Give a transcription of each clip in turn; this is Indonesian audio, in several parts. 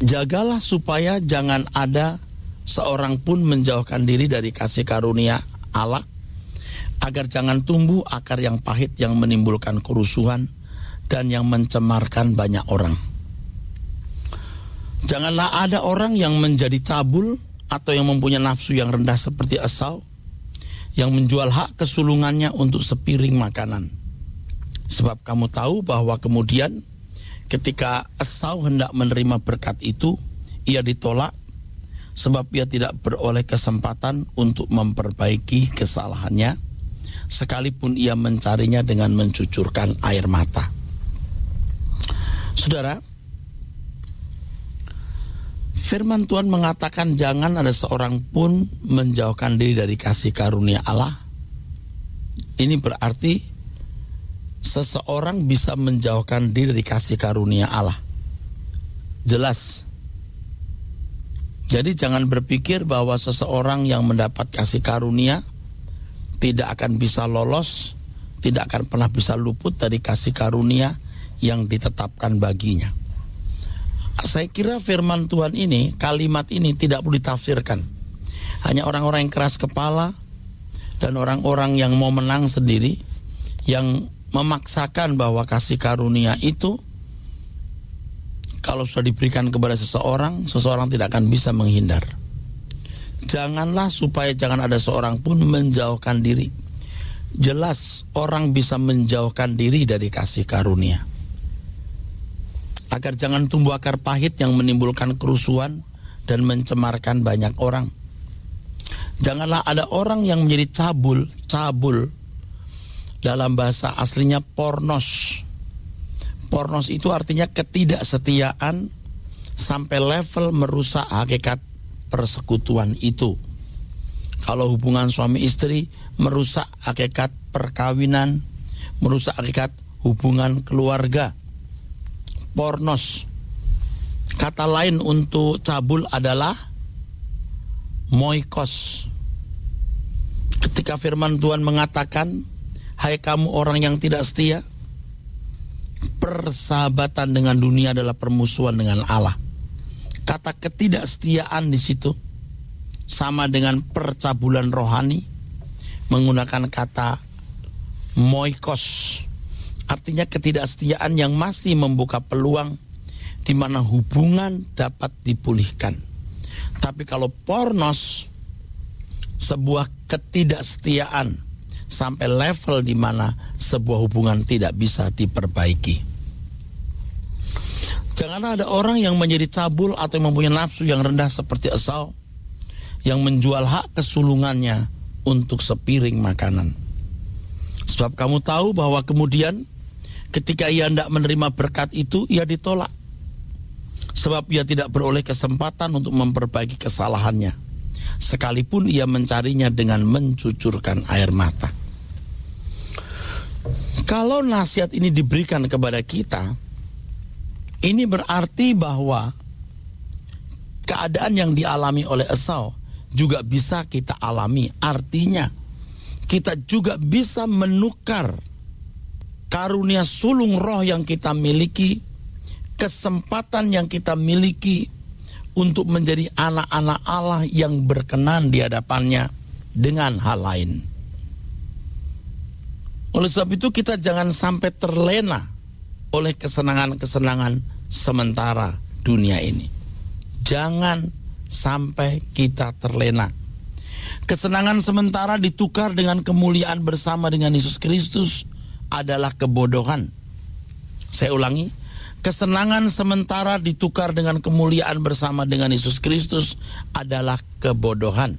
Jagalah supaya jangan ada seorang pun menjauhkan diri dari kasih karunia Allah, agar jangan tumbuh akar yang pahit yang menimbulkan kerusuhan dan yang mencemarkan banyak orang. Janganlah ada orang yang menjadi cabul atau yang mempunyai nafsu yang rendah seperti Esau, yang menjual hak kesulungannya untuk sepiring makanan. Sebab kamu tahu bahwa kemudian ketika Esau hendak menerima berkat itu, ia ditolak sebab ia tidak beroleh kesempatan untuk memperbaiki kesalahannya, sekalipun ia mencarinya dengan mencucurkan air mata. Saudara, firman Tuhan mengatakan jangan ada seorang pun menjauhkan diri dari kasih karunia Allah. Ini berarti seseorang bisa menjauhkan diri dari kasih karunia Allah. Jelas. Jadi jangan berpikir bahwa seseorang yang mendapat kasih karunia tidak akan bisa lolos, tidak akan pernah bisa luput dari kasih karunia yang ditetapkan baginya. Saya kira firman Tuhan ini, kalimat ini tidak perlu ditafsirkan. Hanya orang-orang yang keras kepala dan orang-orang yang mau menang sendiri, yang memaksakan bahwa kasih karunia itu kalau sudah diberikan kepada seseorang, seseorang tidak akan bisa menghindar. Janganlah supaya jangan ada seorang pun menjauhkan diri. Jelas orang bisa menjauhkan diri dari kasih karunia, agar jangan tumbuh akar pahit yang menimbulkan kerusuhan dan mencemarkan banyak orang. Janganlah ada orang yang menjadi cabul. Dalam bahasa aslinya pornos. Pornos itu artinya ketidaksetiaan sampai level merusak hakikat persekutuan itu. Kalau hubungan suami istri, merusak hakikat perkawinan, merusak hakikat hubungan keluarga. Pornos. Kata lain untuk cabul adalah moikos. Ketika firman Tuhan mengatakan, hai kamu orang yang tidak setia, persahabatan dengan dunia adalah permusuhan dengan Allah. Kata ketidaksetiaan di situ sama dengan percabulan rohani, menggunakan kata moikos. Artinya ketidaksetiaan yang masih membuka peluang di mana hubungan dapat dipulihkan. Tapi kalau pornos, sebuah ketidaksetiaan sampai level di mana sebuah hubungan tidak bisa diperbaiki. Janganlah ada orang yang menjadi cabul atau yang mempunyai nafsu yang rendah seperti Esau, yang menjual hak kesulungannya untuk sepiring makanan. Sebab kamu tahu bahwa kemudian ketika ia hendak menerima berkat itu, ia ditolak. Sebab ia tidak beroleh kesempatan untuk memperbaiki kesalahannya, sekalipun ia mencarinya dengan mencucurkan air mata. Kalau nasihat ini diberikan kepada kita, ini berarti bahwa keadaan yang dialami oleh Esau juga bisa kita alami. Artinya kita juga bisa menukar karunia sulung roh yang kita miliki, kesempatan yang kita miliki untuk menjadi anak-anak Allah yang berkenan di hadapannya dengan hal lain. Oleh sebab itu kita jangan sampai terlena oleh kesenangan-kesenangan sementara dunia ini. Jangan sampai kita terlena. Kesenangan sementara ditukar dengan kemuliaan bersama dengan Yesus Kristus adalah kebodohan. Saya ulangi, kesenangan sementara ditukar dengan kemuliaan bersama dengan Yesus Kristus adalah kebodohan.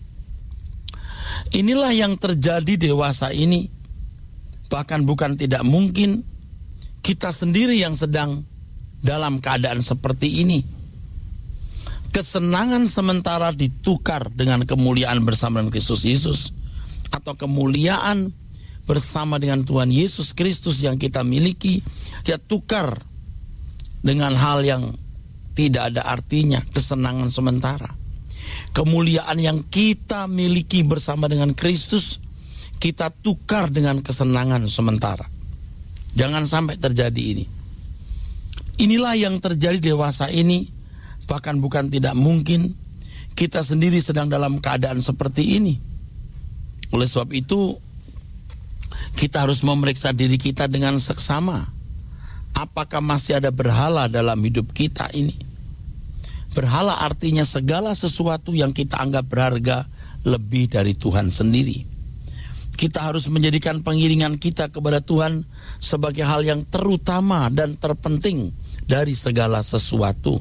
Inilah yang terjadi dewasa ini. Bahkan bukan tidak mungkin kita sendiri yang sedang dalam keadaan seperti ini. Kesenangan sementara ditukar dengan kemuliaan bersama dengan Kristus Yesus, atau kemuliaan bersama dengan Tuhan Yesus Kristus yang kita miliki, kita tukar dengan hal yang tidak ada artinya, kesenangan sementara. Kemuliaan yang kita miliki bersama dengan Kristus, kita tukar dengan kesenangan sementara. Jangan sampai terjadi ini. Inilah yang terjadi dewasa ini Bahkan bukan tidak mungkin kita sendiri sedang dalam keadaan seperti ini. Oleh sebab itu, kita harus memeriksa diri kita dengan seksama. Apakah masih ada berhala dalam hidup kita ini? Berhala artinya segala sesuatu yang kita anggap berharga lebih dari Tuhan sendiri. Kita harus menjadikan pengiringan kita kepada Tuhan sebagai hal yang terutama dan terpenting dari segala sesuatu.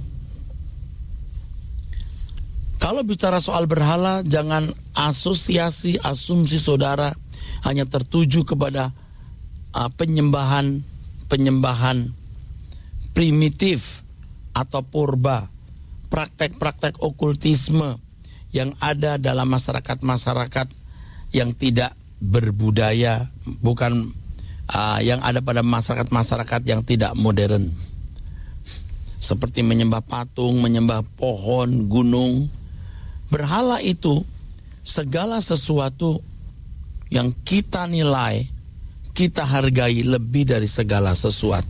Kalau bicara soal berhala, jangan asumsi saudara hanya tertuju kepada penyembahan primitif atau purba, praktek-praktek okultisme yang ada dalam masyarakat-masyarakat yang tidak berbudaya, bukan yang ada pada masyarakat-masyarakat yang tidak modern, seperti menyembah patung, menyembah pohon, gunung. Berhala itu segala sesuatu yang kita nilai, kita hargai lebih dari segala sesuatu.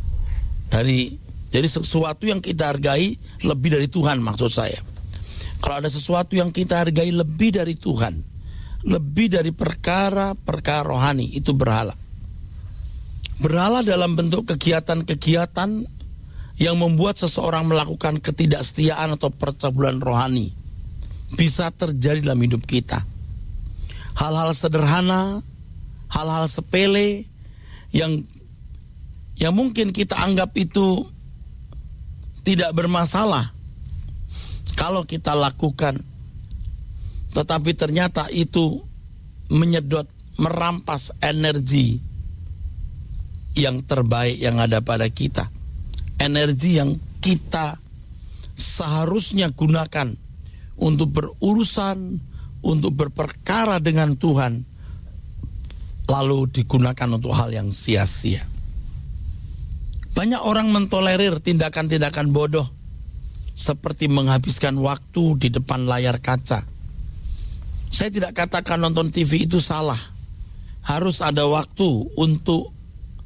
Jadi sesuatu yang kita hargai lebih dari Tuhan, maksud saya. Kalau ada sesuatu yang kita hargai lebih dari Tuhan, lebih dari perkara-perkara rohani, itu berhala. Berhala dalam bentuk kegiatan-kegiatan yang membuat seseorang melakukan ketidaksetiaan atau percabulan rohani bisa terjadi dalam hidup kita. Hal-hal sederhana, hal-hal sepele yang mungkin kita anggap itu tidak bermasalah kalau kita lakukan, tetapi ternyata itu menyedot, merampas energi yang terbaik yang ada pada kita. Energi yang kita seharusnya gunakan untuk berurusan, untuk berperkara dengan Tuhan, lalu digunakan untuk hal yang sia-sia. Banyak orang mentolerir tindakan-tindakan bodoh, seperti menghabiskan waktu di depan layar kaca. Saya tidak katakan nonton TV itu salah. Harus ada waktu untuk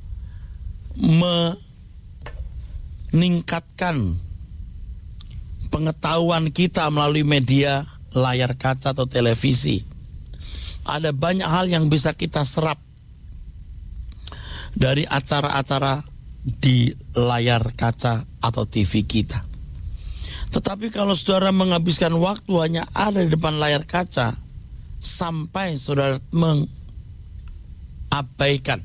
meningkatkan pengetahuan kita melalui media layar kaca atau televisi. Ada banyak hal yang bisa kita serap dari acara-acara di layar kaca atau TV kita. Tetapi kalau saudara menghabiskan waktu hanya ada di depan layar kaca sampai saudara mengabaikan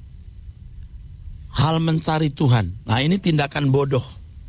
hal mencari Tuhan, nah ini tindakan bodoh.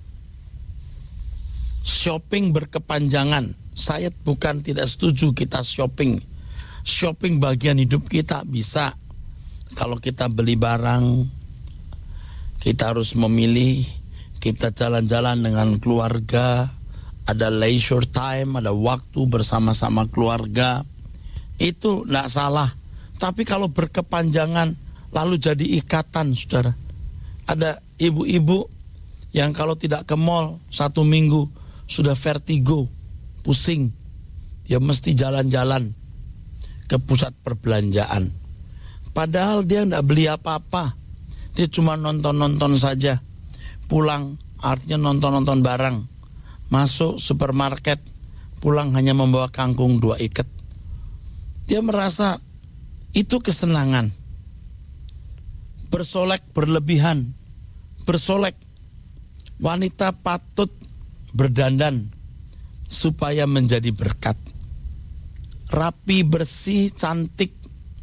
Shopping berkepanjangan, saya bukan tidak setuju kita shopping. Shopping bagian hidup kita bisa. Kalau kita beli barang, kita harus memilih, kita jalan-jalan dengan keluarga, ada leisure time, ada waktu bersama-sama keluarga, itu tidak salah. Tapi kalau berkepanjangan lalu jadi ikatan, saudara. Ada ibu-ibu yang kalau tidak ke mall 1 minggu sudah vertigo, pusing. Dia mesti jalan-jalan ke pusat perbelanjaan. Padahal dia tidak beli apa-apa. Dia cuma nonton-nonton saja. Pulang artinya nonton-nonton barang. Masuk supermarket, pulang hanya membawa kangkung 2 ikat. Dia merasa itu kesenangan. Bersolek berlebihan. Bersolek. Wanita patut berdandan supaya menjadi berkat. Rapi, bersih, cantik,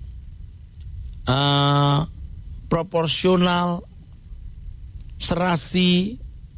proporsional, serasi,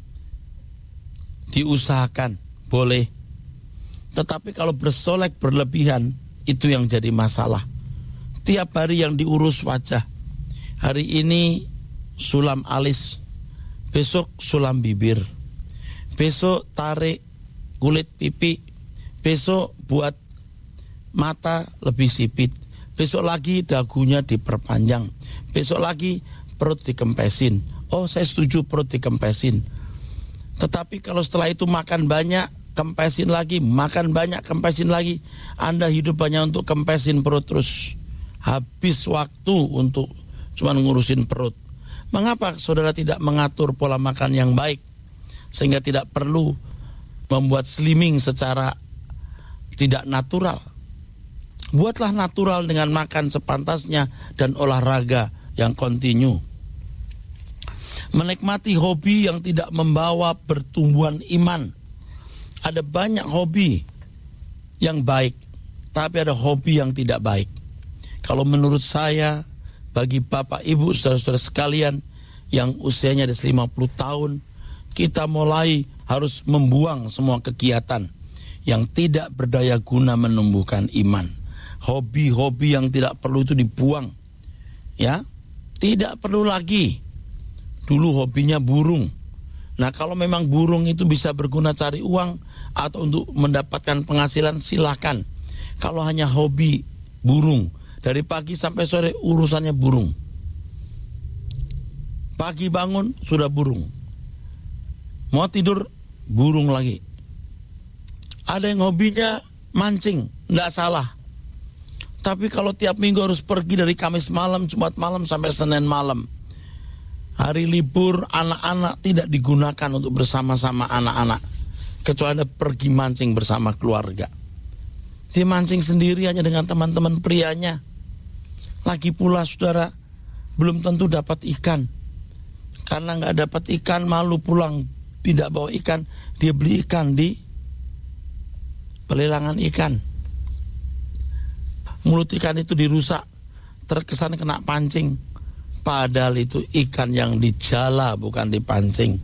diusahakan, boleh. Tetapi kalau bersolek berlebihan, itu yang jadi masalah. Tiap hari yang diurus wajah. Hari ini sulam alis, besok sulam bibir, besok tarik kulit pipi, besok buat mata lebih sipit, besok lagi dagunya diperpanjang, besok lagi perut dikempesin. Oh, saya setuju perut dikempesin. Tetapi kalau setelah itu makan banyak, kempesin lagi, makan banyak, kempesin lagi, Anda hidup hanya untuk kempesin perut terus. Habis waktu untuk cuma ngurusin perut. Mengapa saudara tidak mengatur pola makan yang baik, sehingga tidak perlu membuat slimming secara tidak natural. Buatlah natural dengan makan sepantasnya dan olahraga yang kontinu. Menikmati hobi yang tidak membawa pertumbuhan iman. Ada banyak hobi yang baik, tapi ada hobi yang tidak baik. Kalau menurut saya, bagi Bapak, Ibu, saudara-saudara sekalian yang usianya di 50 tahun, kita mulai harus membuang semua kegiatan yang tidak berdaya guna menumbuhkan iman. Hobi-hobi yang tidak perlu itu dibuang. Ya, tidak perlu lagi. Dulu hobinya burung. Nah, kalau memang burung itu bisa berguna cari uang atau untuk mendapatkan penghasilan, silakan. Kalau hanya hobi burung, dari pagi sampai sore urusannya burung. Pagi bangun sudah burung. Mau tidur burung lagi. Ada yang hobinya mancing, enggak salah. Tapi kalau tiap minggu harus pergi dari Kamis malam, Jumat malam sampai Senin malam. Hari libur anak-anak tidak digunakan untuk bersama-sama anak-anak. Kecuali ada pergi mancing bersama keluarga. Dia mancing sendiri hanya dengan teman-teman prianya. Lagi pula saudara, belum tentu dapat ikan. Karena nggak dapat ikan, malu pulang tidak bawa ikan, dia beli ikan di pelelangan ikan. Mulut ikan itu dirusak, terkesan kena pancing. Padahal itu ikan yang dijala, bukan dipancing.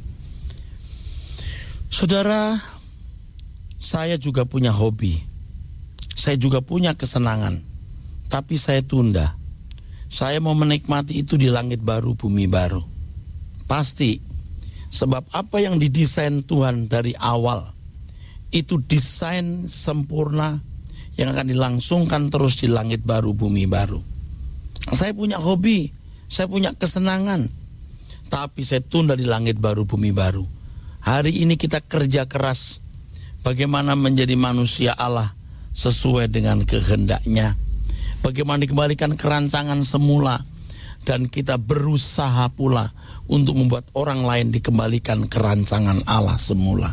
Saudara, saya juga punya hobi. Saya juga punya kesenangan. Tapi saya tunda. Saya mau menikmati itu di langit baru, bumi baru. Pasti. Sebab apa yang didesain Tuhan dari awal, itu desain sempurna yang akan dilangsungkan terus di langit baru, bumi baru. Saya punya hobi, saya punya kesenangan, tapi saya tunda di langit baru, bumi baru. Hari ini kita kerja keras bagaimana menjadi manusia Allah sesuai dengan kehendaknya. Bagaimana dikembalikan ke rancangan semula, dan kita berusaha pula untuk membuat orang lain dikembalikan ke rancangan Allah semula.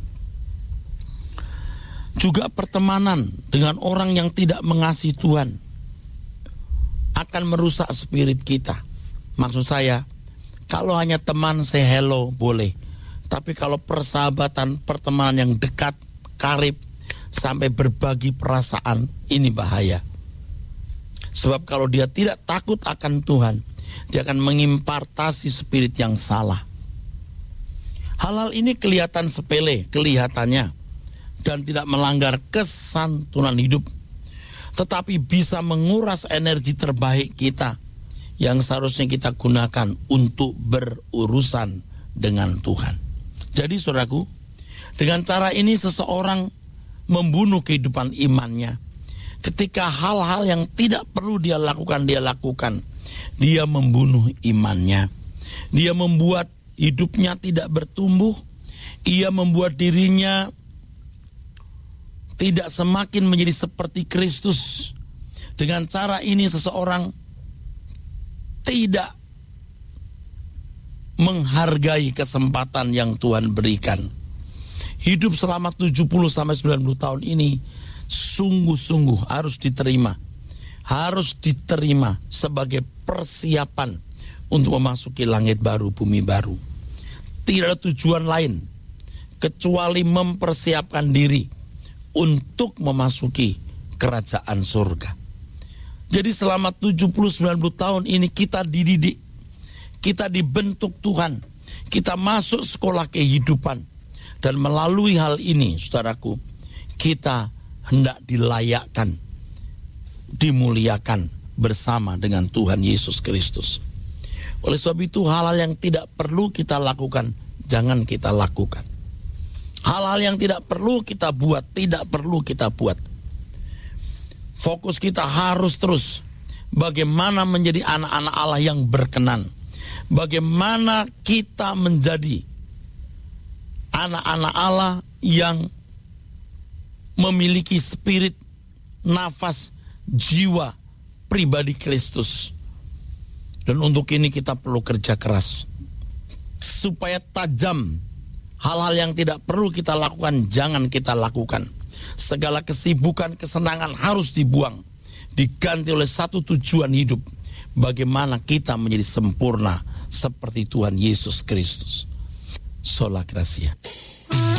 Juga pertemanan dengan orang yang tidak mengasihi Tuhan akan merusak spirit kita. Maksud saya, kalau hanya teman say hello boleh, tapi kalau persahabatan, pertemanan yang dekat, karib, sampai berbagi perasaan, ini bahaya. Sebab kalau dia tidak takut akan Tuhan, dia akan mengimpartasi spirit yang salah. Hal-hal ini kelihatan sepele, kelihatannya, dan tidak melanggar kesantunan hidup, tetapi bisa menguras energi terbaik kita yang seharusnya kita gunakan untuk berurusan dengan Tuhan. Jadi saudaraku, dengan cara ini seseorang membunuh kehidupan imannya. Ketika hal-hal yang tidak perlu dia lakukan, dia membunuh imannya. Dia membuat hidupnya tidak bertumbuh. Ia membuat dirinya tidak semakin menjadi seperti Kristus. Dengan cara ini seseorang tidak menghargai kesempatan yang Tuhan berikan. Hidup selama 70-90 tahun ini sungguh-sungguh harus diterima. Harus diterima sebagai persiapan untuk memasuki langit baru, bumi baru. Tidak ada tujuan lain kecuali mempersiapkan diri untuk memasuki kerajaan surga. Jadi selama 70-90 tahun ini kita dididik, kita dibentuk Tuhan, kita masuk sekolah kehidupan, dan melalui hal ini, saudaraku, kita hendak dilayakkan, dimuliakan bersama dengan Tuhan Yesus Kristus. Oleh sebab itu, hal-hal yang tidak perlu kita lakukan, jangan kita lakukan. Hal-hal yang tidak perlu kita buat, tidak perlu kita buat. Fokus kita harus terus bagaimana menjadi anak-anak Allah yang berkenan. Bagaimana kita menjadi anak-anak Allah yang memiliki spirit, nafas, jiwa pribadi Kristus. Dan untuk ini kita perlu kerja keras supaya tajam Hal-hal yang tidak perlu kita lakukan, jangan kita lakukan. Segala kesibukan, kesenangan harus dibuang. Diganti oleh satu tujuan hidup. Bagaimana kita menjadi sempurna seperti Tuhan Yesus Kristus. Sola Gracia.